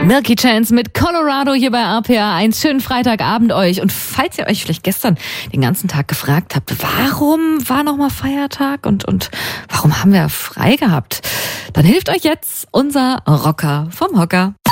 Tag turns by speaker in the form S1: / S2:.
S1: Milky Chance mit Colorado hier bei RPA. Einen schönen Freitagabend euch. Und falls ihr euch vielleicht gestern den ganzen Tag gefragt habt, warum war nochmal Feiertag und warum haben wir frei gehabt, dann hilft euch jetzt unser Rocker vom Hocker.